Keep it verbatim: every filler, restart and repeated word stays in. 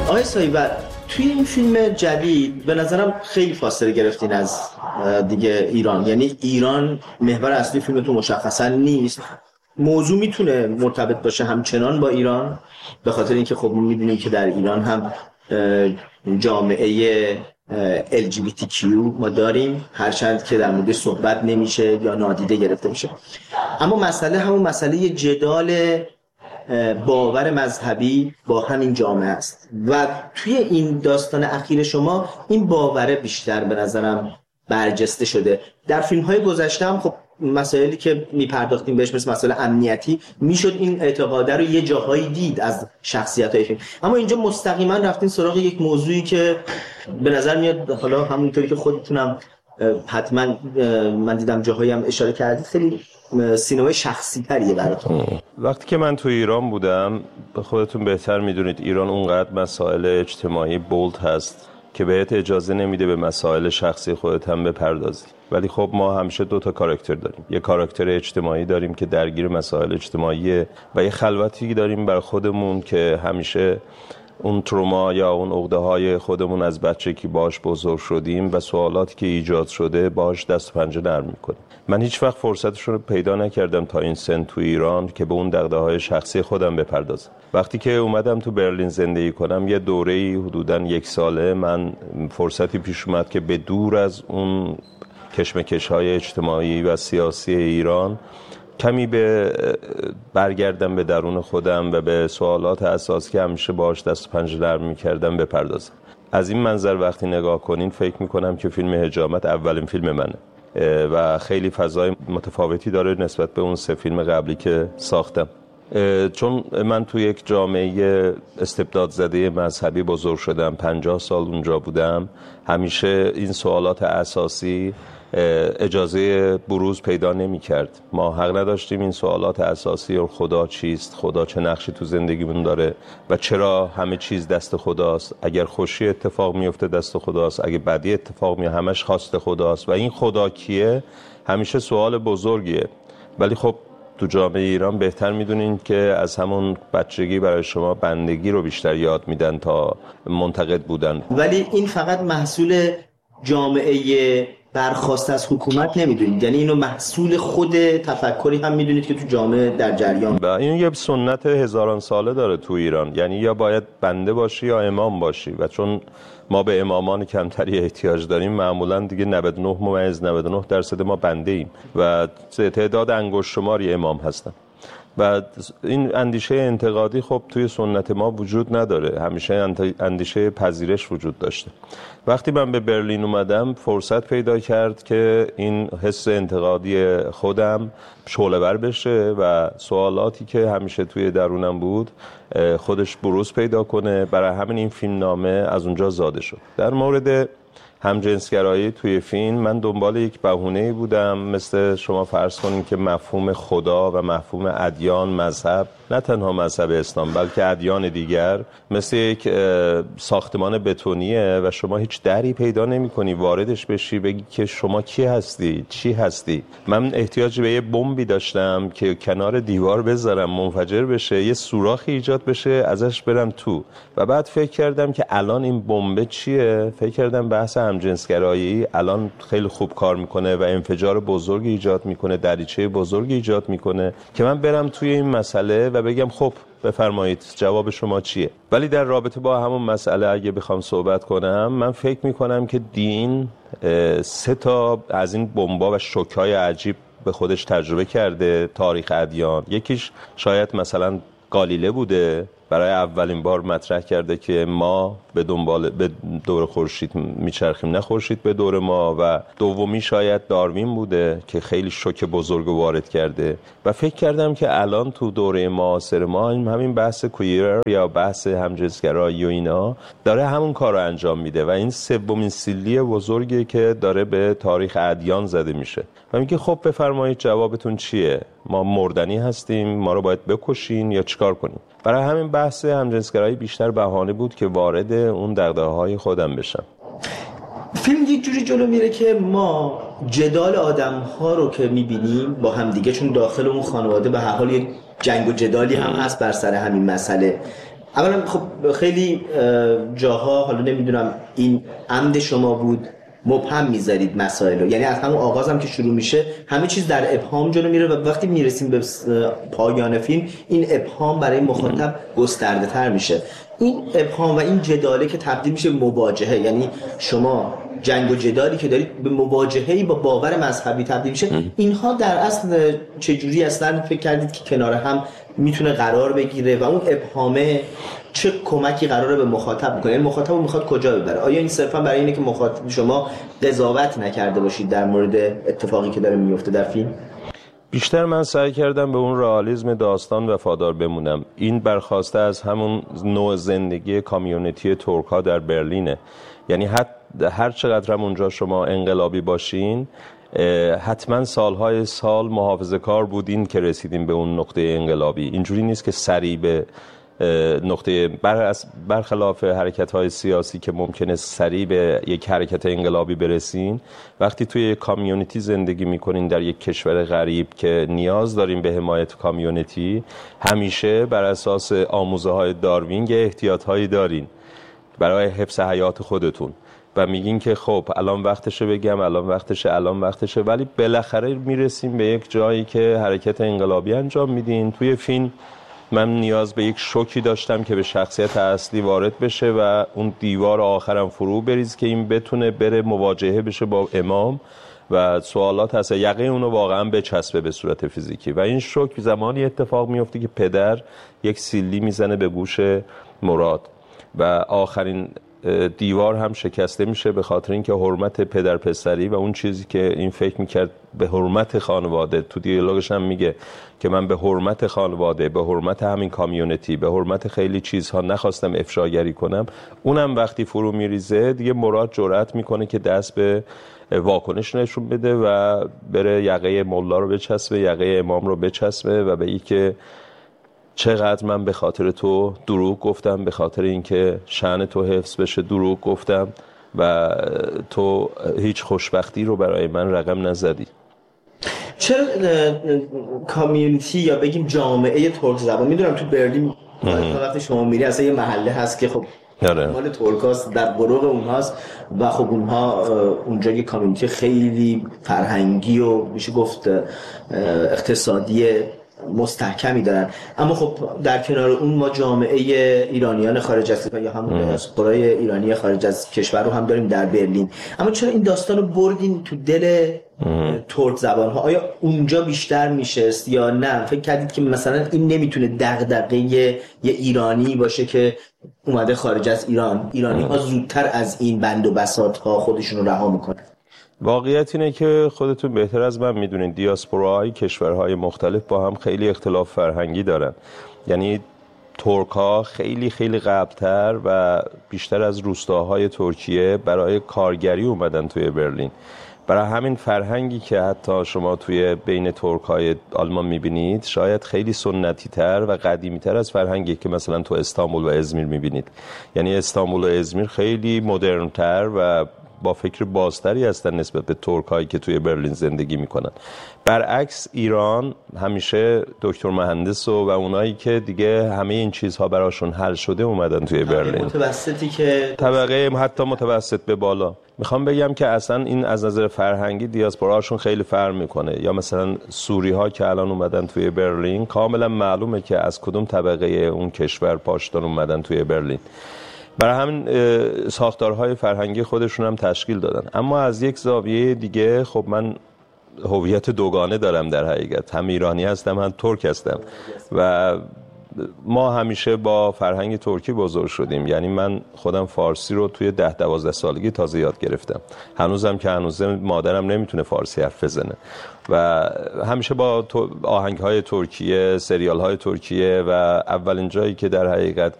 آقای سایبر توی این فیلم جدید به نظرم خیلی فاصله گرفتین از دیگه ایران، یعنی ایران محور اصلی فیلمتون مشخصا نیست. موضوع میتونه مرتبط باشه همچنان با ایران به خاطر اینکه خب میدونیم که در ایران هم جامعه ال جی بی تی کیو ما داریم، هرچند که در موردش صحبت نمیشه یا نادیده گرفته میشه. اما مسئله همون مسئله جدال باور مذهبی با همین جامعه است و توی این داستان اخیر شما این باوره بیشتر به نظرم برجسته شده. در فیلم‌های گذشته هم خب مسائلی که میپرداختیم بهش مثل مسائل امنیتی میشد این اعتقاده رو یه جاهایی دید از شخصیت‌های فیلم، اما اینجا مستقیما رفتین سراغ یک موضوعی که به نظر میاد حالا همونطوری که خودتونم حتما من دیدم جاهایی هم اشاره کردید خیلی سینمای شخصی تریه براتون. وقتی که من تو ایران بودم به خودتون بهتر میدونید ایران اونقدر مسائل اجتماعی بولد هست که بهت اجازه نمیده به مسائل شخصی خودت هم بپردازی، ولی خب ما همیشه دو تا کاراکتر داریم. یه کاراکتر اجتماعی داریم که درگیر مسائل اجتماعیه و یه خلوتی داریم بر خودمون که همیشه اون تروما یا اون عقده‌های خودمون از بچگی باش بزرگ شدیم و سوالاتی که ایجاد شده باش دست و پنجه نرم می‌کنیم. من هیچ وقت فرصتشون رو پیدا نکردم تا این سن تو ایران که به اون دغدغه‌های شخصی خودم بپردازم. وقتی که اومدم تو برلین زندگی کنم یه دوره‌ای حدوداً یک ساله من فرصتی پیش اومد که به دور از اون کشمکش‌های اجتماعی و سیاسی ایران کمی به برگردم به درون خودم و به سوالات اساسی که همیشه باهاش دست و پنجه نرم می‌کردم بپردازم. از این منظر وقتی نگاه کنین فکر می‌کنم که فیلم حجامت اولین فیلم منه و خیلی فضای متفاوتی داره نسبت به اون سه فیلم قبلی که ساختم، چون من تو یک جامعه استبداد زده مذهبی بزرگ شدم. پنجاه سال اونجا بودم. همیشه این سوالات اساسی اجازه بروز پیدا نمی کرد. ما حق نداشتیم این سوالات اساسی و خدا چیست، خدا چه نقشی تو زندگیمون داره و چرا همه چیز دست خداست، اگر خوشی اتفاق میفته دست خداست، اگه بدی اتفاق میفته همش خواست خداست و این خدا کیه همیشه سوال بزرگیه. ولی خب تو جامعه ایران بهتر میدونین که از همون بچگی برای شما بندگی رو بیشتر یاد میدن تا منتقد بودن. ولی این فقط محصول جامعه برخواست از حکومت نمیدونید، یعنی اینو محصول خود تفکری هم میدونید که تو جامعه در جریان. و این یه سنت هزاران ساله داره تو ایران، یعنی یا باید بنده باشی یا امام باشی و چون ما به امامان کمتری احتیاج داریم معمولا دیگه نود و نه ممیز نود و نه درصد ما بنده ایم و تعداد انگشت شماری امام هستن و این اندیشه انتقادی خب توی سنت ما وجود نداره، همیشه اندیشه پذیرش وجود داشته. وقتی من به برلین اومدم فرصت پیدا کرد که این حس انتقادی خودم شعله‌ور بشه و سوالاتی که همیشه توی درونم بود خودش بروز پیدا کنه. برای همین این فیلم نامه از اونجا زاده شد. در مورد همجنسگرایی توی فیلم من دنبال یک بهونه‌ای بودم، مثل شما فرض کنین که مفهوم خدا و مفهوم ادیان، مذهب، نه تنها مذهب اسلام بلکه ادیان دیگر مثل یک ساختمان بتونیه و شما هیچ دری پیدا نمی‌کنی واردش بشی بگی که شما کی هستی، چی هستی. من احتیاج به یه بمبی داشتم که کنار دیوار بذارم منفجر بشه، یه سوراخی ایجاد بشه ازش برم تو و بعد فکر کردم که الان این بمب چیه؟ فکر کردم بحث همجنسگرایی الان خیلی خوب کار میکنه و انفجار بزرگی ایجاد میکنه، دریچه بزرگی ایجاد میکنه که من برم توی این مسئله و بگم خب بفرمایید جواب شما چیه. ولی در رابطه با همون مسئله اگه بخوام صحبت کنم من فکر میکنم که دین سه تا از این بمبا و شوک‌های عجیب به خودش تجربه کرده تاریخ ادیان. یکیش شاید مثلا گالیله بوده، برای اولین بار مطرح کرده که ما به دنبال به دور خورشید میچرخیم نه خورشید به دور ما، و دومی شاید داروین بوده که خیلی شوک بزرگ وارد کرده و فکر کردم که الان تو دوره معاصر ما همین بحث کویر یا بحث همجنسگرایی و اینا داره همون کار رو انجام میده و این سومین سیلی بزرگی که داره به تاریخ ادیان زده میشه و میگه خب بفرمایید جوابتون چیه، ما مردنی هستیم، ما رو باید بکشین یا چیکار کنیم. برای همین بحث همجنسگرایی بیشتر بهانه بود که وارد اون دغدغه‌های خودم بشم. فیلم یک جوری جلو میره که ما جدال آدم‌ها رو که می‌بینیم با هم دیگه، چون داخل اون خانواده به هر حال یک جنگ و جدالی هم هست بر سر همین مسئله، اولا خب خیلی جاها حالا نمیدونم این عمد شما بود مبهم میذارید مسائل رو، یعنی از همون آغاز هم که شروع میشه همه چیز در ابهام جلو میره و وقتی میرسیم به پایان فیلم این ابهام برای مخاطب گسترده تر میشه. این ابهام و این جداله که تبدیل میشه به مواجهه، یعنی شما جنگ و جدالی که دارید به مواجهه‌ای با باور مذهبی تبدیل میشه. اینها در اصل چجوری اصلا فکر کردید که کنار هم میتونه قرار بگیره و اون ابهامه چه کمکی قراره به مخاطب بکنه؟ یعنی مخاطب رو میخواد کجا ببره؟ آیا این صرفا برای اینه که مخاطب شما قضاوت نکرده باشید در مورد اتفاقی که داره میفته در فیلم؟ بیشتر من سعی کردم به اون رئالیسم داستان وفادار بمونم. این برخواسته از همون نوع زندگی کامیونیتی ترک‌ها در برلینه. یعنی هر چقدر هم اونجا شما انقلابی باشین حتما سالهای سال محافظه‌کار بودین که رسیدین به اون نقطه انقلابی. اینجوری نیست که سریع به نقطه برخلاف حرکت‌های سیاسی که ممکنه سریع به یک حرکت انقلابی برسین. وقتی توی یک کامیونیتی زندگی میکنین در یک کشور غریب که نیاز دارین به حمایت کامیونیتی، همیشه بر اساس آموزه‌های داروین یه احتیاط‌هایی دارین برای حفظ حیات خودتون و میگین که خب الان وقتشه بگم، الان وقتشه، الان وقتشه، ولی بالاخره میرسیم به یک جایی که حرکت انقلابی انجام میدین. توی فیلم من نیاز به یک شوکی داشتم که به شخصیت اصلی وارد بشه و اون دیوار آخرم فرو بریز که این بتونه بره مواجهه بشه با امام و سوالات هست یقه اونو واقعا بچسبه به صورت فیزیکی. و این شوک زمانی اتفاق میفته که پدر یک سیلی میزنه به گوش مراد و آخرین دیوار هم شکسته میشه به خاطر اینکه حرمت پدر پسری و اون چیزی که این فکر میکرد به حرمت خانواده، تو دیالوگش هم میگه که من به حرمت خانواده، به حرمت همین کامیونیتی، به حرمت خیلی چیزها نخواستم افشاگری کنم. اونم وقتی فرو میریزه دیگه مراد جرأت میکنه که دست به واکنش نشون بده و بره یقه مولا رو بچسبه، یقه امام رو بچسبه و بگه که چقدر من به خاطر تو دروغ گفتم، به خاطر اینکه شأن تو حفظ بشه دروغ گفتم و تو هیچ خوشبختی رو برای من رقم نزدی. چرا کامیونیتی یا بگیم جامعه ترک زبان، میدونم تو برلین وقتی شما میری اصلا یه محله هست که خب مال ترکاست، در قروق اونهاست و خب اونها اونجا یه کامیونیتی خیلی فرهنگی و میشه گفت اقتصادی مستحکمی دارن، اما خب در کنار اون ما جامعه ایرانیان خارج از یا همون دیاسپورای ایرانی خارج از کشور رو هم داریم در برلین. اما چرا این داستان رو بردین تو دل ترک زبان ها؟ آیا اونجا بیشتر میشست یا نه فکر کردید که مثلا این نمیتونه دغدغه یه ایرانی باشه که اومده خارج از ایران، ایرانی ها زودتر از این بند و بساط ها خودشون رو رها میکنن؟ واقعیت اینه که خودتون بهتر از من میدونید دیاسپوراهای کشورهای مختلف با هم خیلی اختلاف فرهنگی دارن. یعنی ترک‌ها خیلی خیلی قبل‌تر و بیشتر از روستاهای ترکیه برای کارگری اومدن توی برلین. برای همین فرهنگی که حتی شما توی بین ترک‌های آلمان میبینید شاید خیلی سنتی‌تر و قدیمی‌تر از فرهنگی که مثلا تو استانبول و ازمیر میبینید. یعنی استانبول و ازمیر خیلی مدرن‌تر و با فکر بازتری هستن نسبت به ترکایی که توی برلین زندگی میکنن. برعکس ایران همیشه دکتر مهندس و, و اونایی که دیگه همه این چیزها براشون حل شده اومدن توی برلین. متوسطی که طبقه حتی متوسط به بالا. میخوام بگم که اصلا این از نظر فرهنگی دیاسپوراشون خیلی فرق میکنه. یا مثلا سوری ها که الان اومدن توی برلین کاملا معلومه که از کدوم طبقه اون کشور پاشدار اومدن توی برلین. برای همین ساختارهای فرهنگی خودشون هم تشکیل دادن. اما از یک زاویه دیگه خب من هویت دوگانه دارم در حقیقت، هم ایرانی هستم هم ترک هستم و ما همیشه با فرهنگ ترکی بزرگ شدیم. یعنی من خودم فارسی رو توی ده دوازده سالگی تازه یاد گرفتم، هنوزم که هنوزه مادرم نمیتونه فارسی حرف بزنه و همیشه با آهنگ‌های ترکیه، سریال‌های ترکیه و اولین جایی که در حقیقت